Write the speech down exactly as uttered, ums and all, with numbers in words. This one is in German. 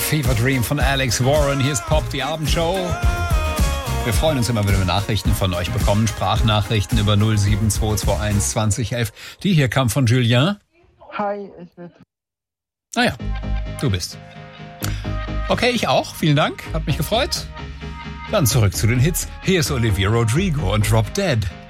Fever Dream von Alex Warren. Hier ist Pop, die Abendshow. Wir freuen uns immer, wenn wir Nachrichten von euch bekommen. Sprachnachrichten über null sieben zwei zwei eins zwanzig elf. Die hier kam von Julien. Hi, ich bin... Naja, du bist. Okay, ich auch. Vielen Dank. Hat mich gefreut. Dann zurück zu den Hits. Hier ist Olivia Rodrigo und Drop Dead.